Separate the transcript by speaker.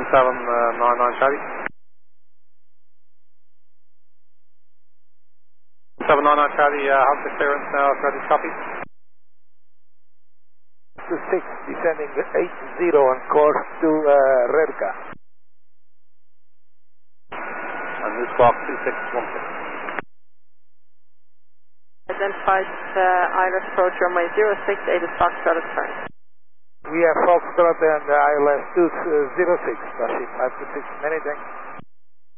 Speaker 1: 1799 Charlie. 799 Charlie, Hunter clearance now, ready, copy.
Speaker 2: 26, descending 80 on course to Redca.
Speaker 1: And this squawk 2616.
Speaker 3: Identified ILS approach runway 06, 8 Foxtrot at turn.
Speaker 2: We have Foxtrot and ILS 206, Rashid 526, many thanks.